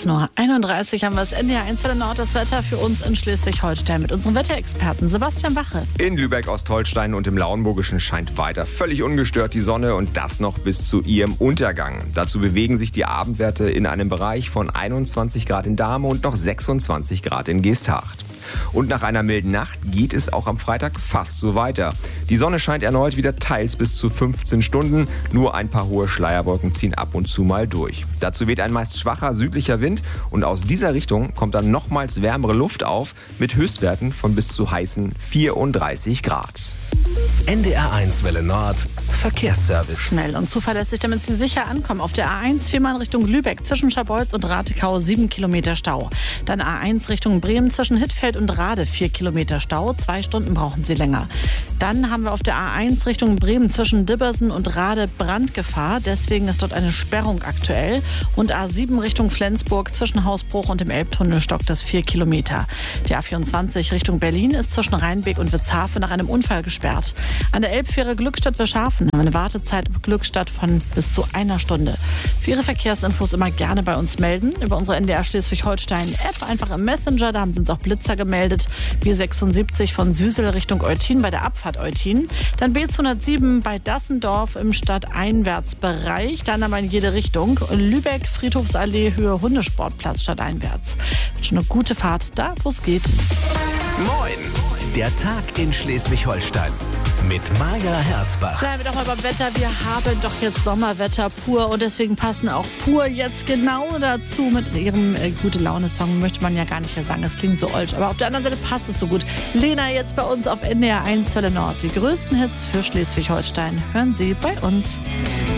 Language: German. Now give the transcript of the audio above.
13:31 Uhr haben wir das NDR 1 Welle Nord, das Wetter für uns in Schleswig-Holstein mit unserem Wetterexperten Sebastian Bache. In Lübeck, Ostholstein und im Lauenburgischen scheint weiter völlig ungestört die Sonne und das noch bis zu ihrem Untergang. Dazu bewegen sich die Abendwerte in einem Bereich von 21 Grad in Dahme und noch 26 Grad in Geesthacht. Und nach einer milden Nacht geht es auch am Freitag fast so weiter. Die Sonne scheint erneut wieder teils bis zu 15 Stunden. Nur ein paar hohe Schleierwolken ziehen ab und zu mal durch. Dazu weht ein meist schwacher südlicher Wind und aus dieser Richtung kommt dann nochmals wärmere Luft auf mit Höchstwerten von bis zu heißen 34 Grad. NDR 1 Welle Nord Verkehrsservice. Schnell und zuverlässig, damit Sie sicher ankommen. Auf der A1 viermal in Richtung Lübeck zwischen Scharbeutz und Ratekau 7 Kilometer Stau. Dann A1 Richtung Bremen zwischen Hittfeld und Rade 4 Kilometer Stau. 2 Stunden brauchen Sie länger. Dann haben wir auf der A1 Richtung Bremen zwischen Dibbersen und Rade Brandgefahr. Deswegen ist dort eine Sperrung aktuell. Und A7 Richtung Flensburg zwischen Hausbruch und dem Elbtunnel stockt es 4 Kilometer. Die A24 Richtung Berlin ist zwischen Rheinbeek und Witzhafen nach einem Unfall gesperrt. An der Elbfähre Glückstadt-Wirschhafen haben wir eine Wartezeit ab Glückstadt von bis zu 1 Stunde. Für Ihre Verkehrsinfos immer gerne bei uns melden. Über unsere NDR Schleswig-Holstein-App, einfach im Messenger, da haben Sie uns auch Blitzer gemeldet. B76 von Süsel Richtung Eutin bei der Abfahrt Eutin. Dann B207 bei Dassendorf im Stadteinwärtsbereich. Dann aber in jede Richtung. Lübeck, Friedhofsallee, Höhe Hundesportplatz stadteinwärts. Wird schon eine gute Fahrt da, wo es geht. Moin! Der Tag in Schleswig-Holstein mit Maja Herzbach. Bleiben wir doch mal beim Wetter. Wir haben doch jetzt Sommerwetter pur und deswegen passen auch pur jetzt genau dazu. Mit ihrem Gute-Laune-Song möchte man ja gar nicht mehr sagen. Es klingt so olsch, aber auf der anderen Seite passt es so gut. Lena jetzt bei uns auf NDR 1 Welle Nord. Die größten Hits für Schleswig-Holstein hören Sie bei uns.